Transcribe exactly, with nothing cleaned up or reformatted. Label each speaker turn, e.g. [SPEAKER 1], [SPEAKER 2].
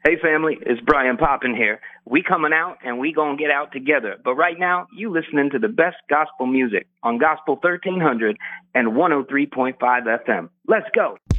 [SPEAKER 1] Hey family, it's Brian Poppin here. We coming out and we gonna get out together. But right now, you listening to the best gospel music on Gospel thirteen hundred and one oh three point five F M. Let's go.